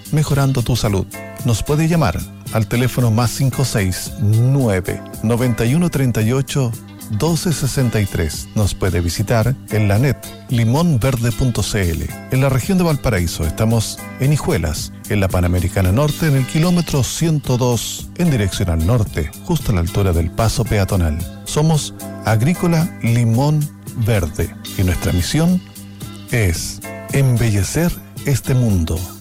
mejorando tu salud. Nos puede llamar al teléfono +569 9138 1263. Nos puede visitar en la net limonverde.cl. En la región de Valparaíso estamos en Hijuelas, en la Panamericana Norte, en el kilómetro 102, en dirección al norte, justo a la altura del paso peatonal. Somos Agrícola Limón Verde y nuestra misión es embellecer este mundo.